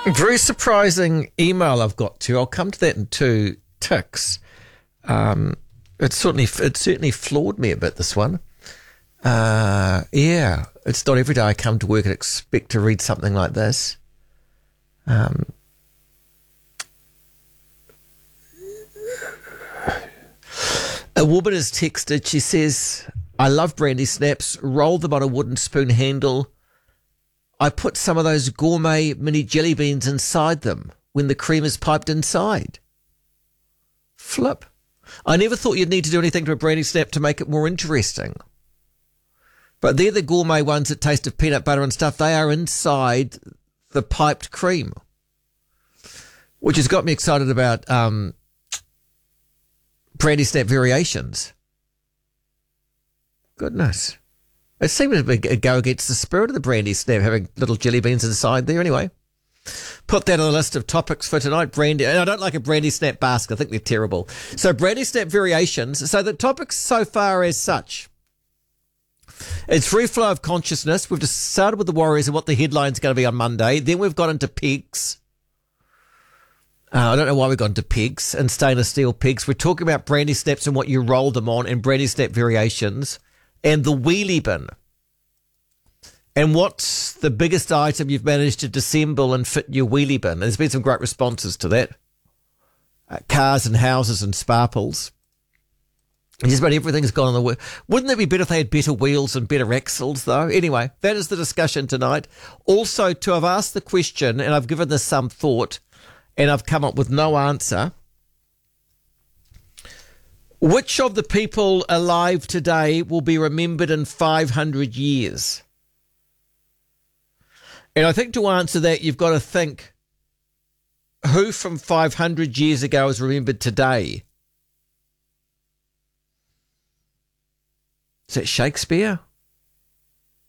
Very surprising email I've got to. I'll come to that in two ticks. It certainly floored me a bit, this one. Yeah, it's not every day I come to work and expect to read something like this. A woman has texted. She says, I love brandy snaps, roll them on a wooden spoon handle. I put some of those gourmet mini jelly beans inside them when the cream is piped inside. Flip. I never thought you'd need to do anything to a brandy snap to make it more interesting. But they're the gourmet ones that taste of peanut butter and stuff. They are inside the piped cream, which has got me excited about brandy snap variations. Goodness. It seemed to go against the spirit of the brandy snap, having little jelly beans inside there. Anyway, put that on the list of topics for tonight. Brandy, and I don't like a brandy snap basket. I think they're terrible. So brandy snap variations. So the topics so far as such. It's free flow of consciousness. We've just started with the Warriors and what the headline's going to be on Monday. Then we've got into pegs. I don't know why we got into pegs and stainless steel pegs. We're talking about brandy snaps and what you roll them on and brandy snap variations. And the wheelie bin. And what's the biggest item you've managed to disassemble and fit in your wheelie bin? There's been some great responses to that. Cars and houses and sparkles. Just about everything's gone on the wheel. Wouldn't it be better if they had better wheels and better axles, though? Anyway, that is the discussion tonight. Also, I've asked the question, and I've given this some thought, and I've come up with no answer. Which of the people alive today will be remembered in 500 years? And I think to answer that, you've got to think, who from 500 years ago is remembered today? Is that Shakespeare?